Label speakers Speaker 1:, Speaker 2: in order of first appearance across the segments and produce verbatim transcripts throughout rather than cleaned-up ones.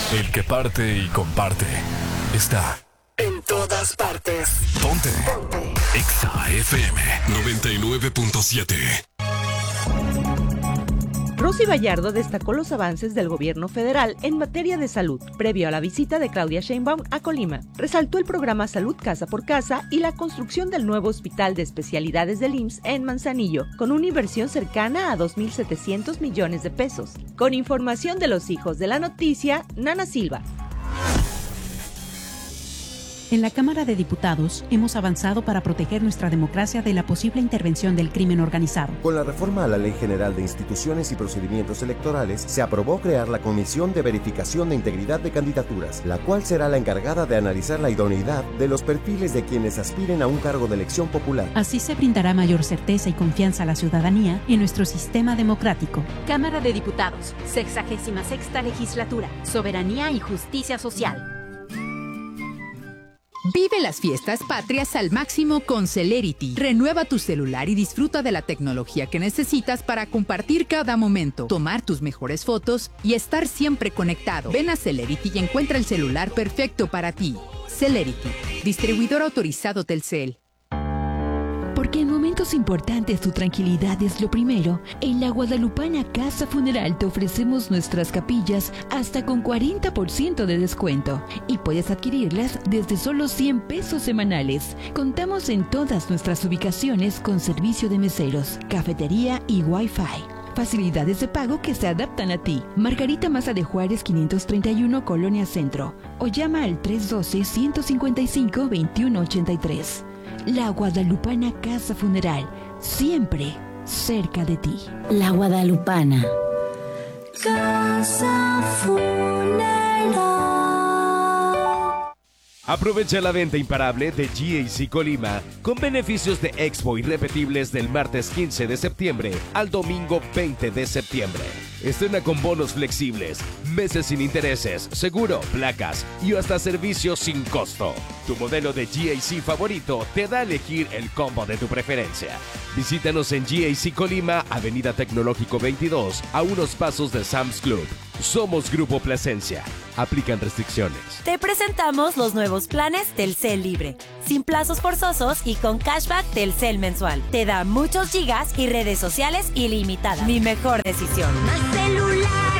Speaker 1: El que parte y comparte está
Speaker 2: en todas partes.
Speaker 1: Ponte. Ponte. Exa F M noventa y nueve punto siete.
Speaker 3: Rosy Bayardo destacó los avances del gobierno federal en materia de salud, previo a la visita de Claudia Sheinbaum a Colima. Resaltó el programa Salud Casa por Casa y la construcción del nuevo hospital de especialidades del I M S S en Manzanillo, con una inversión cercana a dos mil setecientos millones de pesos. Con información de los hijos de la noticia, Nana Silva.
Speaker 4: En la Cámara de Diputados hemos avanzado para proteger nuestra democracia de la posible intervención del crimen organizado.
Speaker 5: Con la reforma a la Ley General de Instituciones y Procedimientos Electorales, se aprobó crear la Comisión de Verificación de Integridad de Candidaturas, la cual será la encargada de analizar la idoneidad de los perfiles de quienes aspiren a un cargo de elección popular.
Speaker 4: Así se brindará mayor certeza y confianza a la ciudadanía en nuestro sistema democrático.
Speaker 6: Cámara de Diputados, sexagésima sexta legislatura, soberanía y justicia social.
Speaker 7: Vive las fiestas patrias al máximo con Celerity. Renueva tu celular y disfruta de la tecnología que necesitas para compartir cada momento, tomar tus mejores fotos y estar siempre conectado. Ven a Celerity y encuentra el celular perfecto para ti. Celerity, distribuidor autorizado Telcel.
Speaker 8: Porque en momentos importantes tu tranquilidad es lo primero, en la Guadalupana Casa Funeral te ofrecemos nuestras capillas hasta con cuarenta por ciento de descuento y puedes adquirirlas desde solo cien pesos semanales. Contamos en todas nuestras ubicaciones con servicio de meseros, cafetería y Wi-Fi. Facilidades de pago que se adaptan a ti. Margarita Maza de Juárez quinientos treinta y uno, Colonia Centro. O llama al tres uno dos, uno cinco cinco, dos uno ocho tres. La Guadalupana Casa Funeral, siempre cerca de ti.
Speaker 9: La Guadalupana Casa Funeral.
Speaker 10: Aprovecha la venta imparable de G A C Colima con beneficios de Expo irrepetibles del martes quince de septiembre al domingo veinte de septiembre. Estrena con bonos flexibles, meses sin intereses, seguro, placas y hasta servicios sin costo. Tu modelo de G A C favorito te da a elegir el combo de tu preferencia. Visítanos en G A C Colima, Avenida Tecnológico veintidós, a unos pasos de Sam's Club. Somos Grupo Plasencia. Aplican restricciones.
Speaker 11: Te presentamos los nuevos planes Telcel Libre. Sin plazos forzosos y con cashback Telcel mensual. Te da muchos gigas y redes sociales ilimitadas. Mi mejor decisión.
Speaker 2: Más celular,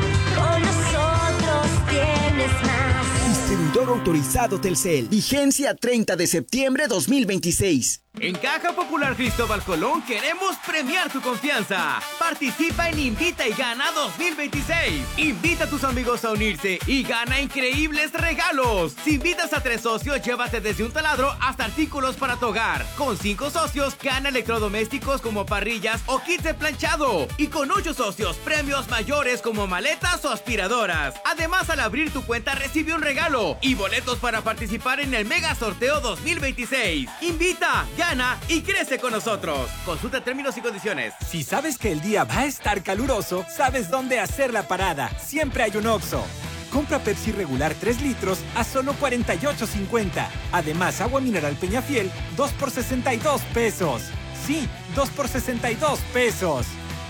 Speaker 2: con nosotros tienes más.
Speaker 12: Distribuidor autorizado Telcel. Vigencia treinta de septiembre de dos mil veintiséis.
Speaker 13: En Caja Popular Cristóbal Colón queremos premiar tu confianza. Participa en Invita y Gana dos mil veintiséis. Invita a tus amigos a unirse y gana increíbles regalos. Si invitas a tres socios, llévate desde un taladro hasta artículos para tu hogar. Con cinco socios, gana electrodomésticos como parrillas o kits de planchado. Y con ocho socios, premios mayores como maletas o aspiradoras. Además, al abrir tu cuenta, recibe un regalo y boletos para participar en el Mega Sorteo dos mil veintiséis. Invita, gana y crece con nosotros. Consulta términos y condiciones.
Speaker 14: Si sabes que el día va a estar caluroso, sabes dónde hacer la parada. Siempre hay un Oxxo. Compra Pepsi regular tres litros a solo cuarenta y ocho cincuenta. Además, agua mineral Peñafiel, dos por sesenta y dos pesos. Sí, dos por sesenta y dos pesos.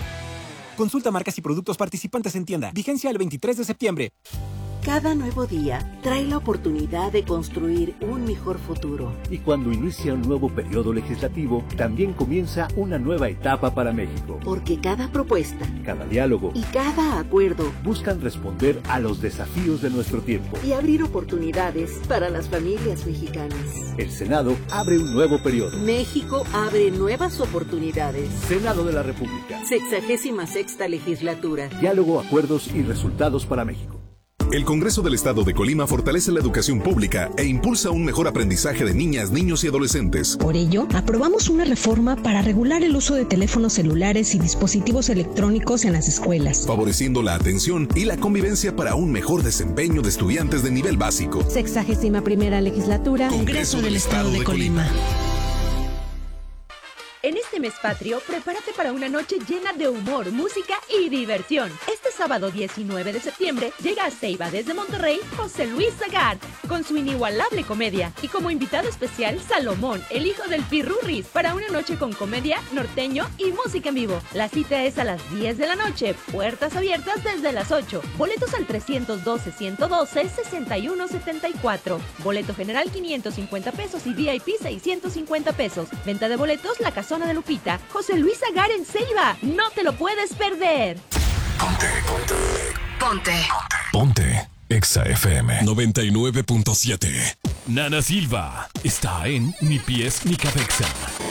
Speaker 14: Consulta marcas y productos participantes en tienda. Vigencia el veintitrés de septiembre.
Speaker 15: Cada nuevo día trae la oportunidad de construir un mejor futuro.
Speaker 16: Y cuando inicia un nuevo periodo legislativo, también comienza una nueva etapa para México.
Speaker 15: Porque cada propuesta,
Speaker 16: cada diálogo
Speaker 15: y cada acuerdo
Speaker 16: buscan responder a los desafíos de nuestro tiempo
Speaker 15: y abrir oportunidades para las familias mexicanas.
Speaker 16: El Senado abre un nuevo periodo.
Speaker 15: México abre nuevas oportunidades.
Speaker 16: Senado de la República.
Speaker 15: Sexagésima sexta legislatura.
Speaker 16: Diálogo, acuerdos y resultados para México.
Speaker 17: El Congreso del Estado de Colima fortalece la educación pública e impulsa un mejor aprendizaje de niñas, niños y adolescentes.
Speaker 18: Por ello, aprobamos una reforma para regular el uso de teléfonos celulares y dispositivos electrónicos en las escuelas,
Speaker 17: favoreciendo la atención y la convivencia para un mejor desempeño de estudiantes de nivel básico.
Speaker 3: Sexagésima primera legislatura.
Speaker 17: Congreso del Estado de Colima.
Speaker 3: En este este mes patrio, prepárate para una noche llena de humor, música y diversión. Este sábado diecinueve de septiembre llega a Ceiba desde Monterrey José Luis Zagar con su inigualable comedia y como invitado especial Salomón, el hijo del Pirurris, para una noche con comedia, norteño y música en vivo. La cita es a las diez de la noche, puertas abiertas desde las ocho. Boletos al trescientos doce, ciento doce, sesenta y uno setenta y cuatro. Boleto general quinientos cincuenta pesos y V I P seiscientos cincuenta pesos. Venta de boletos La Casona de Lupita. José Luis Zagar en Ceiba. No te lo puedes perder.
Speaker 1: Ponte, ponte.
Speaker 2: Ponte.
Speaker 1: Ponte. Exa F M noventa y nueve punto siete. Nana Silva está en Ni Pies Ni Cabeza.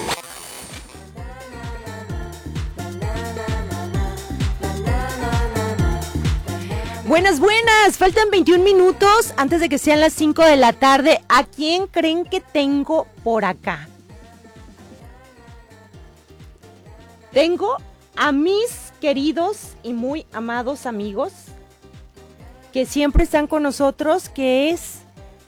Speaker 3: Buenas, buenas. Faltan veintiún minutos antes de que sean las cinco de la tarde. ¿A quién creen que tengo por acá? Tengo a mis queridos y muy amados amigos que siempre están con nosotros, que es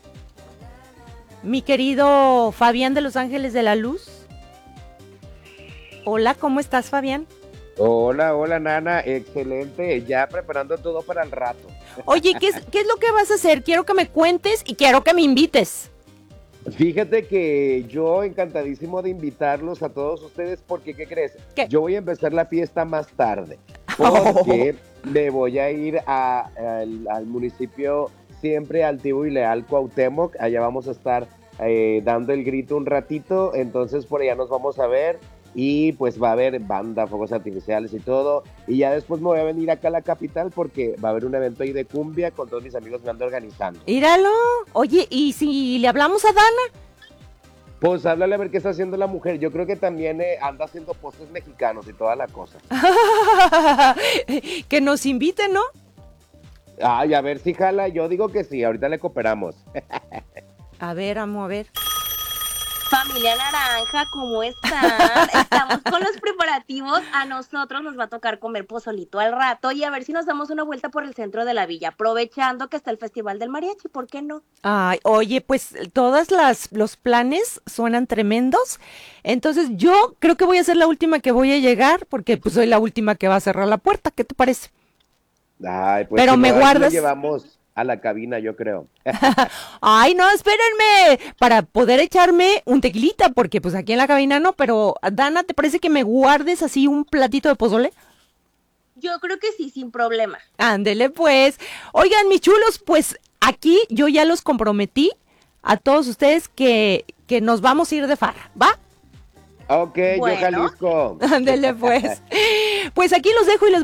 Speaker 3: mi querido Fabián de Los Ángeles de la Luz. Hola, ¿cómo estás, Fabián?
Speaker 19: Hola, hola, Nana, excelente, ya preparando todo para el rato.
Speaker 3: Oye, ¿qué es, ¿qué es lo que vas a hacer? Quiero que me cuentes y quiero que me invites.
Speaker 19: Fíjate que yo encantadísimo de invitarlos a todos ustedes porque, ¿qué crees?
Speaker 3: ¿Qué?
Speaker 19: Yo voy a empezar la fiesta más tarde porque oh. me voy a ir a, a, al, al municipio siempre altivo y leal Cuauhtémoc. Allá vamos a estar eh, dando el grito un ratito, entonces por allá nos vamos a ver. Y pues va a haber banda, fuegos artificiales y todo. Y ya después me voy a venir acá a la capital porque va a haber un evento ahí de cumbia con todos mis amigos me ando organizando.
Speaker 3: Míralo. Oye, ¿y si le hablamos a Dana?
Speaker 19: Pues háblale a ver qué está haciendo la mujer. Yo creo que también eh, anda haciendo postres mexicanos y toda la cosa.
Speaker 3: Que nos invite, ¿no?
Speaker 19: Ay, a ver si jala. Yo digo que sí, ahorita le cooperamos.
Speaker 3: A ver, amo, a ver.
Speaker 20: Familia Naranja, ¿cómo están? Estamos con los preparativos. A nosotros nos va a tocar comer pozolito al rato y a ver si nos damos una vuelta por el centro de la villa, aprovechando que está el Festival del Mariachi, ¿por qué no?
Speaker 3: Ay, oye, pues todas las los planes suenan tremendos. Entonces yo creo que voy a ser la última que voy a llegar porque pues soy la última que va a cerrar la puerta. ¿Qué te parece?
Speaker 19: Ay, pues
Speaker 3: pero me guardas.
Speaker 19: Llevamos a la cabina, yo creo.
Speaker 3: Ay, no, espérenme, para poder echarme un tequilita, porque pues aquí en la cabina no, pero Dana, ¿te parece que me guardes así un platito de pozole?
Speaker 20: Yo creo que sí, sin problema.
Speaker 3: Ándele pues. Oigan, mis chulos, pues aquí yo ya los comprometí a todos ustedes que, que nos vamos a ir de farra, ¿va?
Speaker 19: Ok, bueno. Yo Jalisco.
Speaker 3: Ándele pues. Pues aquí los dejo y les